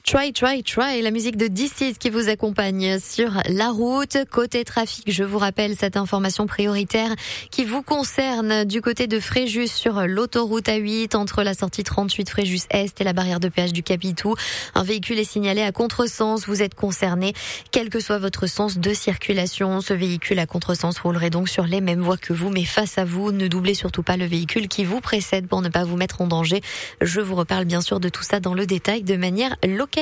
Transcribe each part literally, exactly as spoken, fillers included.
Try, try, try, la musique de D six qui vous accompagne sur la route. Côté trafic, je vous rappelle cette information prioritaire qui vous concerne du côté de Fréjus sur l'autoroute A huit entre la sortie trente-huit Fréjus Est et la barrière de péage du Capitou. Un véhicule est signalé à contresens, vous êtes concerné, quel que soit votre sens de circulation. Ce véhicule à contresens roulerait donc sur les mêmes voies que vous, mais face à vous, ne doublez surtout pas le véhicule qui vous précède pour ne pas vous mettre en danger. Je vous reparle bien sûr de tout ça dans le détail de manière localisée.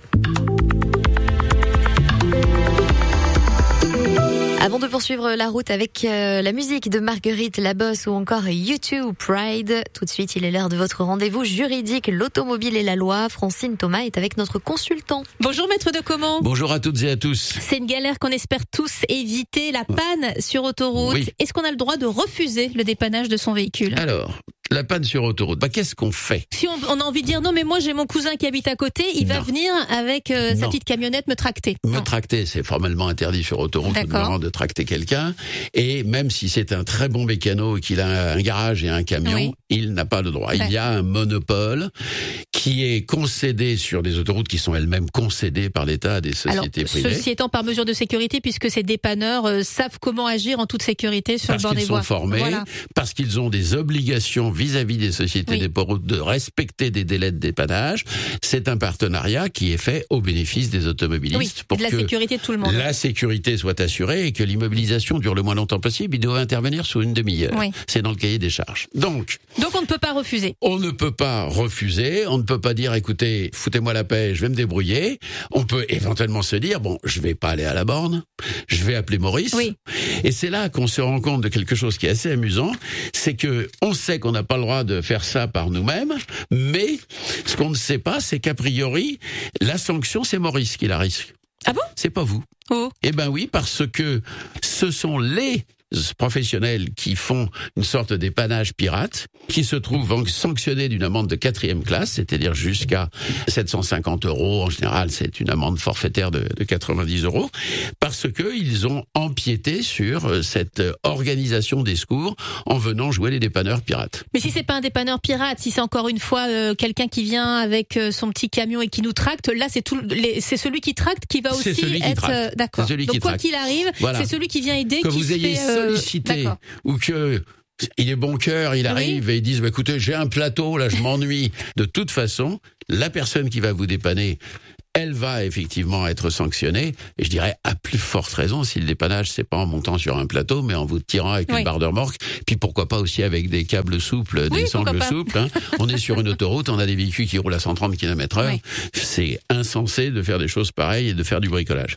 Avant de poursuivre la route avec euh, la musique de Marguerite Labosse ou encore YouTube Pride, tout de suite il est l'heure de votre rendez-vous juridique, l'automobile et la loi. Francine Thomas est avec notre consultant. Bonjour maître de Comment. Bonjour à toutes et à tous. C'est une galère qu'on espère tous éviter, la panne sur autoroute. Oui. Est-ce qu'on a le droit de refuser le dépannage de son véhicule ? Alors, la panne sur autoroute, bah, qu'est-ce qu'on fait ? Si on, on a envie de dire non mais moi j'ai mon cousin qui habite à côté, il non. va venir avec euh, sa petite camionnette me tracter. Me non. tracter, c'est formellement interdit sur autoroute de tracter quelqu'un. Et même si c'est un très bon mécano et qu'il a un garage et un camion, oui. il n'a pas le droit. Il y a un monopole qui est concédé sur des autoroutes qui sont elles-mêmes concédées par l'État à des sociétés Alors, privées. Ceci étant par mesure de sécurité, puisque ces dépanneurs euh, savent comment agir en toute sécurité sur parce le bord des voies. Parce qu'ils sont formés, voilà. parce qu'ils ont des obligations vis-à-vis des sociétés oui. d'autoroutes de respecter des délais de dépannage. C'est un partenariat qui est fait au bénéfice des automobilistes oui, pour de la que sécurité de tout le monde. la sécurité soit assurée et que l'immobilisation dure le moins longtemps possible. Il doit intervenir sous une demi-heure. Oui. C'est dans le cahier des charges. Donc, Donc on ne peut pas refuser. On ne peut pas refuser. On ne peut pas dire, écoutez, foutez-moi la paix, je vais me débrouiller. On peut éventuellement se dire, bon, je vais pas aller à la borne, je vais appeler Maurice. Oui. Et c'est là qu'on se rend compte de quelque chose qui est assez amusant, c'est que on sait qu'on n'a pas le droit de faire ça par nous-mêmes, mais ce qu'on ne sait pas, c'est qu'a priori, la sanction, c'est Maurice qui la risque. Ah bon ? C'est pas vous. Oh. Eh ben oui, parce que ce sont les professionnels qui font une sorte dépannage pirate, qui se trouvent sanctionnés d'une amende de quatrième classe, c'est-à-dire jusqu'à sept cent cinquante euros. En général, c'est une amende forfaitaire de, de quatre-vingt-dix euros, parce que ils ont empiété sur cette organisation des secours en venant jouer les dépanneurs pirates. Mais si c'est pas un dépanneur pirate, si c'est encore une fois euh, quelqu'un qui vient avec euh, son petit camion et qui nous tracte, là c'est tout, les, c'est celui qui tracte qui va aussi être euh, d'accord. Donc quoi qu'il arrive, voilà. c'est celui qui vient aider, que qui vous ayez fait, euh, sollicité ou que il est bon cœur, il arrive oui. et il dit bah, écoutez, j'ai un plateau, là je m'ennuie. De toute façon, la personne qui va vous dépanner, elle va effectivement être sanctionnée, et je dirais à plus forte raison si le dépannage c'est pas en montant sur un plateau, mais en vous tirant avec oui. une barre de remorque, puis pourquoi pas aussi avec des câbles souples, oui, des sangles souples. Hein. On est sur une autoroute, on a des véhicules qui roulent à cent trente kilomètres heure. Oui. C'est insensé de faire des choses pareilles et de faire du bricolage.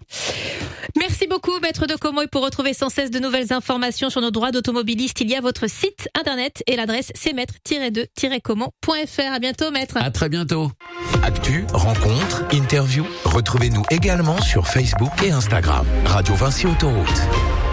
Merci beaucoup, maître de Como. Et pour retrouver sans cesse de nouvelles informations sur nos droits d'automobiliste, il y a votre site internet et l'adresse c'est maître tiret de tiret comment point f r. À bientôt, maître. À très bientôt. Actu, rencontres, interviews. Retrouvez-nous également sur Facebook et Instagram. Radio Vinci Autoroute.